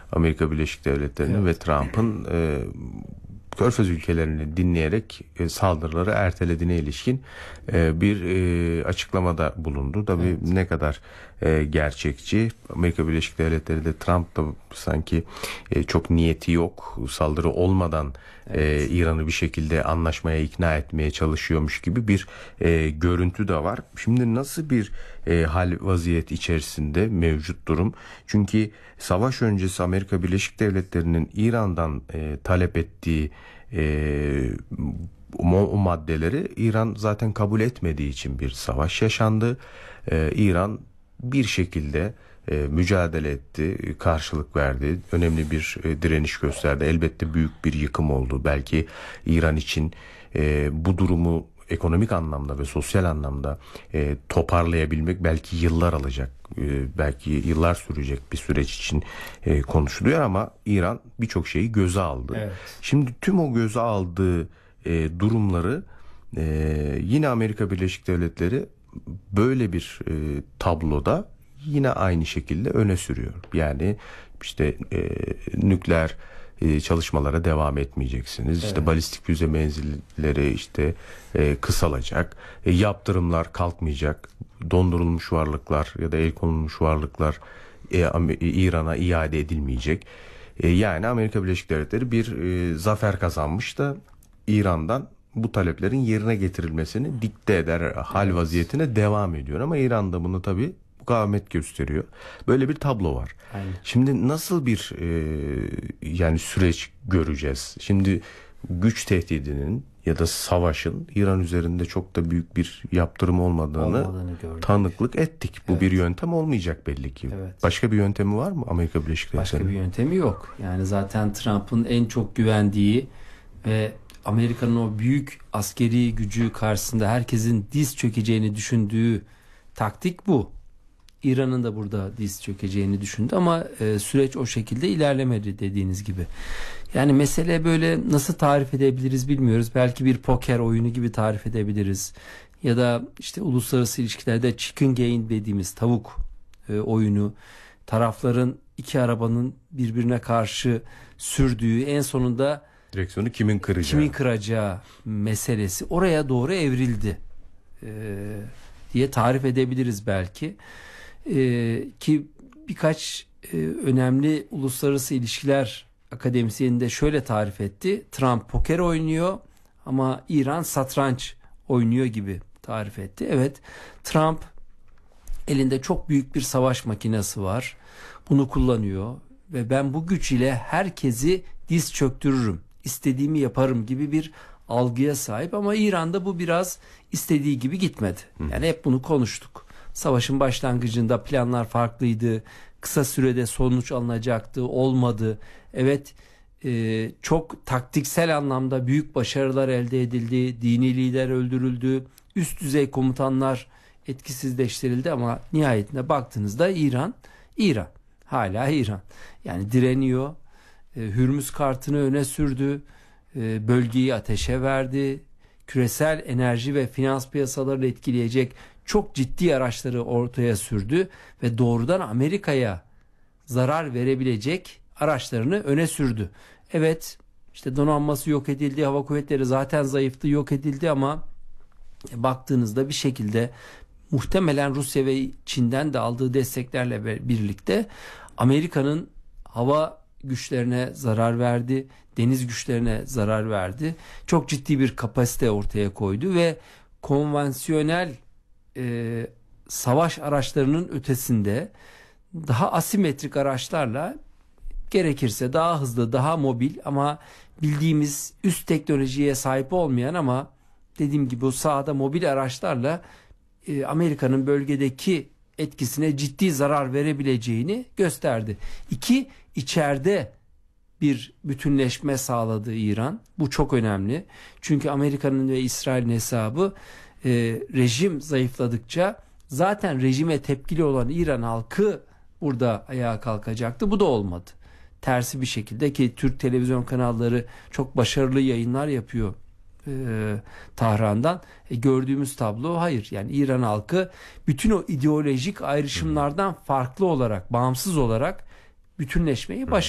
Amerika Birleşik Devletleri'nin ve Trump'ın Körfez ülkelerini dinleyerek saldırıları ertelediğine ilişkin bir açıklamada bulundu. Tabii ne kadar gerçekçi. Amerika Birleşik Devletleri de Trump da sanki çok niyeti yok. Saldırı olmadan İran'ı bir şekilde anlaşmaya ikna etmeye çalışıyormuş gibi bir görüntü de var. Şimdi nasıl bir hal vaziyet içerisinde mevcut durum? Çünkü savaş öncesi Amerika Birleşik Devletleri'nin İran'dan talep ettiği o maddeleri İran zaten kabul etmediği için bir savaş yaşandı. İran bir şekilde mücadele etti, karşılık verdi, önemli bir direniş gösterdi. Elbette büyük bir yıkım oldu. Belki İran için bu durumu ekonomik anlamda ve sosyal anlamda toparlayabilmek belki yıllar alacak, belki yıllar sürecek bir süreç için konuşuluyor ama İran birçok şeyi göze aldı. Evet. Şimdi tüm o göze aldığı durumları yine Amerika Birleşik Devletleri böyle bir tabloda yine aynı şekilde öne sürüyor. Yani işte nükleer çalışmalara devam etmeyeceksiniz. Evet. İşte balistik füze menzilleri işte kısalacak. Yaptırımlar kalkmayacak. Dondurulmuş varlıklar ya da el konulmuş varlıklar İran'a iade edilmeyecek. Yani Amerika Birleşik Devletleri bir zafer kazanmış da İran'dan bu taleplerin yerine getirilmesini dikte eder hal vaziyetine devam ediyor. Ama İran da bunu tabii mukavemet gösteriyor. Böyle bir tablo var. Aynen. Şimdi nasıl bir yani süreç göreceğiz? Şimdi güç tehdidinin ya da savaşın İran üzerinde çok da büyük bir yaptırım olmadığını tanıklık ettik. Bu bir yöntem olmayacak belli ki. Evet. Başka bir yöntemi var mı Amerika Birleşik Devletleri'nin? Başka bir yöntemi yok. Yani zaten Trump'ın en çok güvendiği ve Amerika'nın o büyük askeri gücü karşısında herkesin diz çökeceğini düşündüğü taktik bu. İran'ın da burada diz çökeceğini düşündü ama süreç o şekilde ilerlemedi dediğiniz gibi. Yani mesele böyle nasıl tarif edebiliriz bilmiyoruz. Belki bir poker oyunu gibi tarif edebiliriz. Ya da işte uluslararası ilişkilerde chicken game dediğimiz tavuk oyunu. Tarafların iki arabanın birbirine karşı sürdüğü, en sonunda direksiyonu kimin kıracağı meselesi oraya doğru evrildi diye tarif edebiliriz belki. Ki birkaç önemli uluslararası ilişkiler akademisyeni de şöyle tarif etti. Trump poker oynuyor ama İran satranç oynuyor gibi tarif etti. Evet, Trump elinde çok büyük bir savaş makinesi var. Bunu kullanıyor ve ben bu güç ile herkesi diz çöktürürüm, istediğimi yaparım gibi bir algıya sahip ama İran'da bu biraz istediği gibi gitmedi. Yani hep bunu konuştuk. Savaşın başlangıcında planlar farklıydı. Kısa sürede sonuç alınacaktı. Olmadı. Evet, çok taktiksel anlamda büyük başarılar elde edildi. Dini lider öldürüldü. Üst düzey komutanlar etkisizleştirildi ama nihayetinde baktığınızda İran. Hala İran. Yani direniyor. Hürmüz kartını öne sürdü. Bölgeyi ateşe verdi. Küresel enerji ve finans piyasalarını etkileyecek çok ciddi araçları ortaya sürdü ve doğrudan Amerika'ya zarar verebilecek araçlarını öne sürdü. Evet, işte donanması yok edildi, hava kuvvetleri zaten zayıftı, yok edildi ama baktığınızda bir şekilde muhtemelen Rusya ve Çin'den de aldığı desteklerle birlikte Amerika'nın hava güçlerine zarar verdi, deniz güçlerine zarar verdi. Çok ciddi bir kapasite ortaya koydu ve konvansiyonel savaş araçlarının ötesinde daha asimetrik araçlarla, gerekirse daha hızlı, daha mobil ama bildiğimiz üst teknolojiye sahip olmayan ama dediğim gibi o sahada mobil araçlarla Amerika'nın bölgedeki etkisine ciddi zarar verebileceğini gösterdi. İçeride bir bütünleşme sağladı İran. Bu çok önemli. Çünkü Amerika'nın ve İsrail'in hesabı rejim zayıfladıkça zaten rejime tepkili olan İran halkı burada ayağa kalkacaktı. Bu da olmadı. Tersi bir şekilde, ki Türk televizyon kanalları çok başarılı yayınlar yapıyor Tahran'dan. Gördüğümüz tablo hayır. Yani İran halkı bütün o ideolojik ayrışımlardan farklı olarak, bağımsız olarak bütünleşmeyi başardı.